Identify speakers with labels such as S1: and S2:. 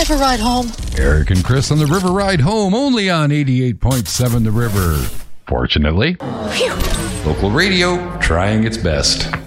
S1: River Ride Home.
S2: Eric and Chris on the River Ride Home, only on 88.7 The River. Fortunately,
S1: Phew.
S2: local radio trying its best.